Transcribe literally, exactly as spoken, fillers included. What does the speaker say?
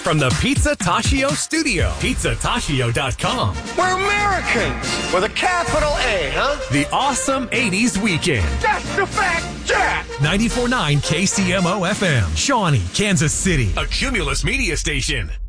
from the Pizza Tachio studio. pizza tachio dot com. We're Americans with a capital A, huh? The awesome eighties weekend. That's the fact, Jack! ninety-four point nine K C M O F M. Shawnee, Kansas City. A Cumulus media station.